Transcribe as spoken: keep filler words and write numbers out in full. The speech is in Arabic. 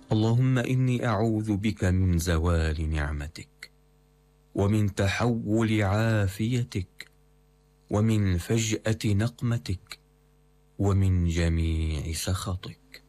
اللهم إني أعوذ بك من زوال نعمتك، ومن تحول عافيتك، ومن فجأة نقمتك، ومن جميع سخطك.